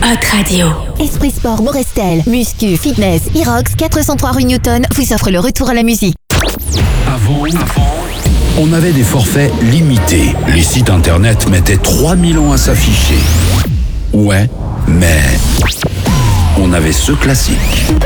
Hot Radio. Esprit Sport Morestel, Muscu, Fitness, Irox, 403 rue Newton vous offre le retour à la musique. Avant, on avait des forfaits limités. Les sites internet mettaient 3000 ans à s'afficher. Ouais, mais on avait ce classique.